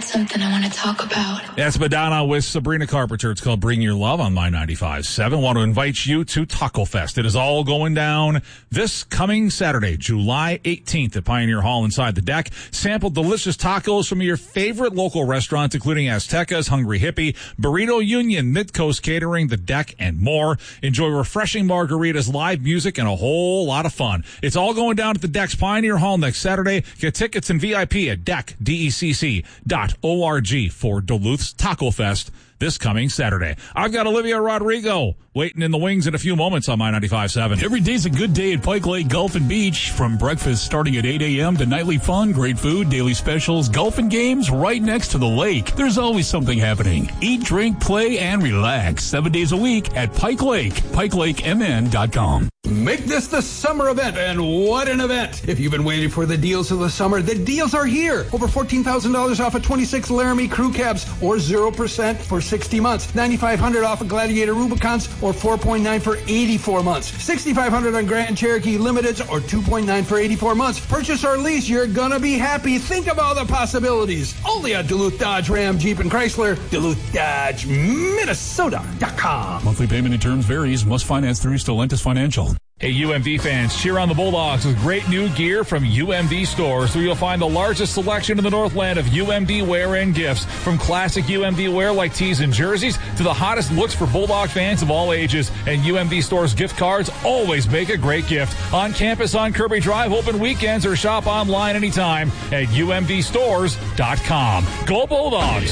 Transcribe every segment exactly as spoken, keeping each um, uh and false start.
something I want to talk about. That's Madonna with Sabrina Carpenter. It's called Bring Your Love on My ninety-five point seven. Want to invite you to Taco Fest. It is all going down this coming Saturday, July eighteenth at Pioneer Hall inside the deck. Sample delicious tacos from your favorite local restaurants, including Aztecas, Hungry Hippie, Burrito Union, Midcoast Catering, The Deck, and more. Enjoy refreshing margaritas, live music, and a whole lot of fun. It's all going down at the Deck's Pioneer Hall next Saturday. Get tickets and V I P at deck dot org for Duluth's Taco Fest this coming Saturday. I've got Olivia Rodrigo waiting in the wings in a few moments on My ninety-five point seven. Every day's a good day at Pike Lake Golf and Beach. From breakfast starting at eight a.m. to nightly fun, great food, daily specials, golf and games right next to the lake. There's always something happening. Eat, drink, play, and relax. Seven days a week at Pike Lake. pike lake m n dot com. Make this the summer event, and what an event! If you've been waiting for the deals of the summer, the deals are here. Over fourteen thousand dollars off of twenty-six Laramie crew cabs, or zero percent for sixty months. nine thousand five hundred dollars off of Gladiator Rubicons, or four point nine for eighty-four months. six thousand five hundred dollars on Grand Cherokee Limiteds, or two point nine for eighty-four months. Purchase or lease, you're gonna be happy. Think of all the possibilities. Only at Duluth Dodge, Ram, Jeep, and Chrysler. Duluth Dodge, Minnesota dot com. Monthly payment and terms varies. Must finance through Stellantis Financial. Hey, U M D fans, cheer on the Bulldogs with great new gear from U M D stores, where you'll find the largest selection in the Northland of U M D wear and gifts. From classic U M D wear like tees and jerseys to the hottest looks for Bulldog fans of all ages. And U M D stores gift cards always make a great gift. On campus on Kirby Drive, open weekends, or shop online anytime at U M D stores dot com. Go Bulldogs!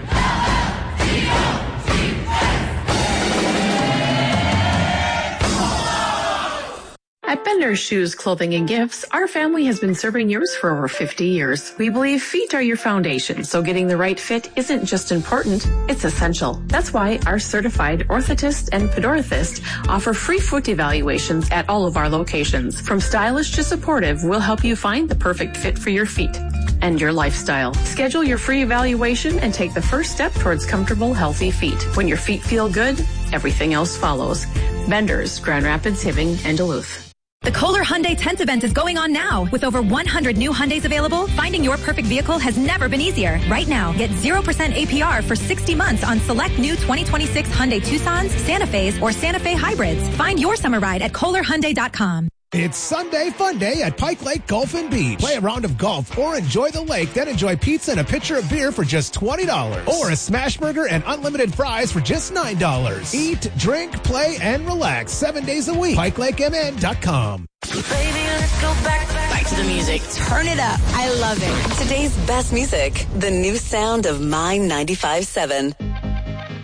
At Bender's Shoes, Clothing, and Gifts, our family has been serving yours for over fifty years. We believe feet are your foundation, so getting the right fit isn't just important, it's essential. That's why our certified orthotist and podorthist offer free foot evaluations at all of our locations. From stylish to supportive, we'll help you find the perfect fit for your feet and your lifestyle. Schedule your free evaluation and take the first step towards comfortable, healthy feet. When your feet feel good, everything else follows. Bender's, Grand Rapids, Hibbing, and Duluth. The Kohler Hyundai tenth event is going on now. With over one hundred new Hyundais available, finding your perfect vehicle has never been easier. Right now, get zero percent A P R for sixty months on select new twenty twenty-six Hyundai Tucsons, Santa Fe's, or Santa Fe hybrids. Find your summer ride at Kohler Hyundai dot com. It's Sunday Fun Day at Pike Lake Golf and Beach. Play a round of golf or enjoy the lake, then enjoy pizza and a pitcher of beer for just twenty dollars. Or a smash burger and unlimited fries for just nine dollars. Eat, drink, play, and relax seven days a week. pike lake m n dot com. Baby, let's go back, back to the music. Turn it up. I love it. Today's best music, the new sound of My ninety-five point seven.